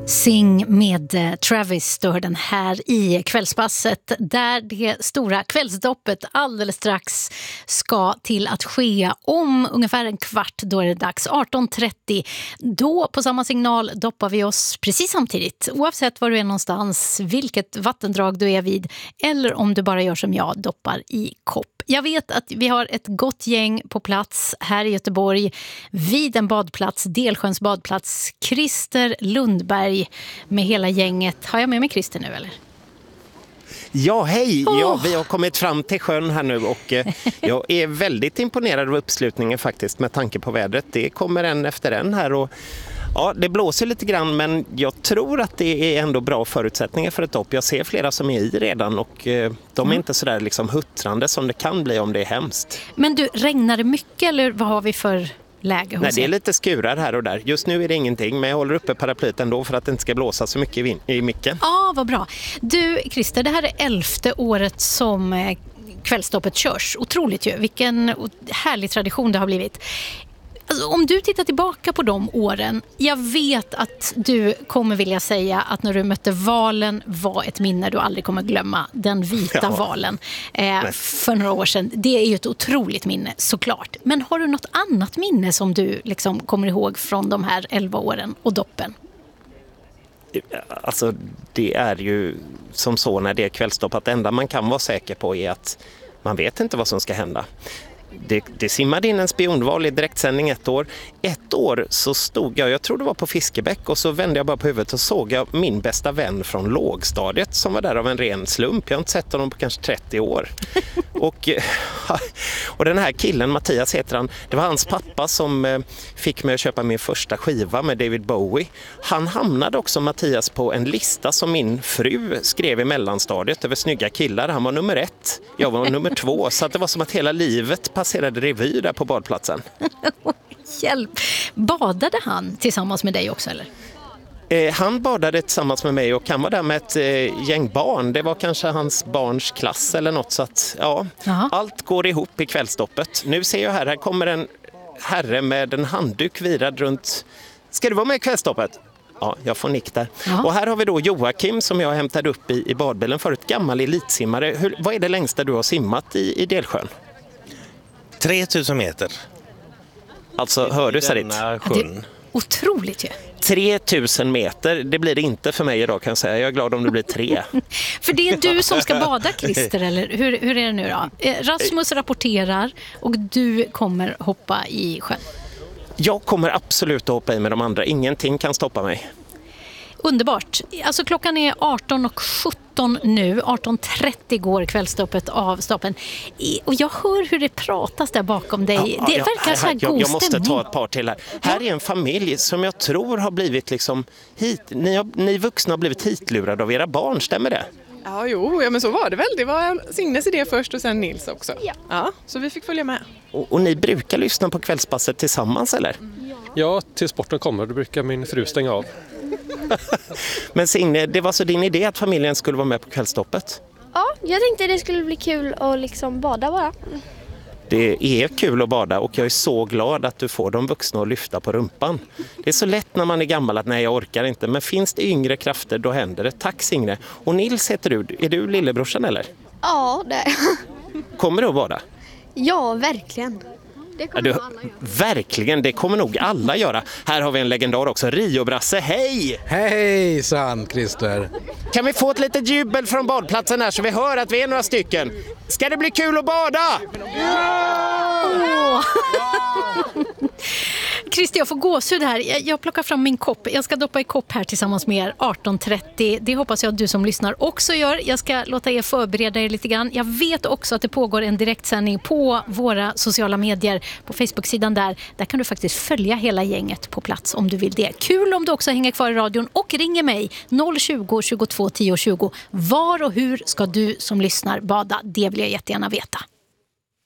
Sing med Travis står den här i kvällspasset där det stora kvällsdoppet alldeles strax ska till att ske om ungefär en kvart. Då är det dags 18.30. Då på samma signal doppar vi oss precis samtidigt oavsett var du är någonstans, vilket vattendrag du är vid eller om du bara gör som jag, doppar i kopp. Jag vet att vi har ett gott gäng på plats här i Göteborg vid en badplats, Delsjöns badplats. Christer Lundberg med hela gänget. Har jag med mig Christer nu eller? Ja, hej! Ja, vi har kommit fram till sjön här nu och jag är väldigt imponerad av uppslutningen faktiskt med tanke på vädret. Det kommer en efter en här och ja, det blåser lite grann men jag tror att det är ändå bra förutsättningar för ett dopp. Jag ser flera som är i redan och de är inte så där liksom huttrande som det kan bli om det är hemskt. Men du, regnar det mycket eller vad har vi för läge hos Nej, det är lite skurar här och där. Just nu är det ingenting men jag håller uppe paraplyt ändå för att det inte ska blåsa så mycket i micken. Ja, vad bra. Du Christer, det här är 11:e året som kvällsdoppet körs. Otroligt ju, vilken härlig tradition det har blivit. Alltså, om du tittar tillbaka på de åren, jag vet att du kommer vilja säga att när du mötte valen var ett minne du aldrig kommer glömma. Den vita valen för några år sedan. Det är ju ett otroligt minne, såklart. Men har du något annat minne som du liksom kommer ihåg från de här 11 åren och doppen? Alltså, det är ju som så när det är kvällsdopp att det enda man kan vara säker på är att man vet inte vad som ska hända. Det simmade in en spionval i direktsändning ett år. Ett år så stod jag tror det var på Fiskebäck och så vände jag bara på huvudet och såg jag min bästa vän från lågstadiet som var där av en ren slump. Jag har inte sett honom på kanske 30 år. Och den här killen, Mattias heter han, det var hans pappa som fick mig att köpa min första skiva med David Bowie. Han hamnade också, Mattias, på en lista som min fru skrev i mellanstadiet över snygga killar. Han var nummer 1, jag var nummer 2, så att det var som att hela livet passerade revy där på badplatsen. Hjälp! Badade han tillsammans med dig också eller? Han badade tillsammans med mig och han var där med ett gäng barn. Det var kanske hans barns klass eller något så att allt går ihop i kvällsdoppet. Nu ser jag här kommer en herre med en handduk virad runt. Ska du vara med i kvällsdoppet? Ja, jag får nick där. Ja. Och här har vi då Joakim som jag hämtade upp i badbilen förut, gammal elitsimmare. Vad är det längsta du har simmat i Delsjön? 3000 meter. Alltså, hör du så dit? Otroligt ju. 3000 meter, det blir det inte för mig idag kan jag säga. Jag är glad om det blir 3. För det är du som ska bada, Christer, eller hur är det nu då? Rasmus rapporterar och du kommer hoppa i sjön. Jag kommer absolut att hoppa i med de andra. Ingenting kan stoppa mig. Underbart. Alltså klockan är 18:17 nu. 18:30 går kvällsstoppet av stapeln. Och jag hör hur det pratas där bakom dig. Det verkar så här god stämning. Jag måste ta ett par till här. Här är en familj som jag tror har blivit liksom hit. Ni vuxna har blivit hitlurade av era barn, stämmer det? Ja, men så var det väl. Det var Signes idé först och sen Nils också. Ja, så vi fick följa med. Och ni brukar lyssna på kvällspasset tillsammans, eller? Ja, till sporten kommer. Då brukar min fru stänga av. Men Signe, det var så din idé att familjen skulle vara med på kvällsstoppet? Ja, jag tänkte det skulle bli kul att liksom bada bara. Det är kul att bada och jag är så glad att du får de vuxna att lyfta på rumpan. Det är så lätt när man är gammal att nej, jag orkar inte. Men finns det yngre krafter, då händer det. Tack Signe. Och Nils heter du. Är du lillebrorsan eller? Ja, det är. Kommer du att bada? Ja, verkligen. Det kommer alla göra. Verkligen, det kommer nog alla göra. Här har vi en legendar också, Rio-Brasse, hej! Hejsan, Christer. Kan vi få ett litet jubel från badplatsen här så vi hör att vi är några stycken? Ska det bli kul att bada? Ja! Christer, jag får gåshud här. Jag plockar fram min kopp. Jag ska doppa i kopp här tillsammans med er 18:30. Det hoppas jag att du som lyssnar också gör. Jag ska låta er förbereda er lite grann. Jag vet också att det pågår en direktsändning på våra sociala medier. På Facebook-sidan där kan du faktiskt följa hela gänget på plats om du vill det. Kul om du också hänger kvar i radion och ringer mig 020 22 10 20. Var och hur ska du som lyssnar bada? Det vill jag jättegärna veta.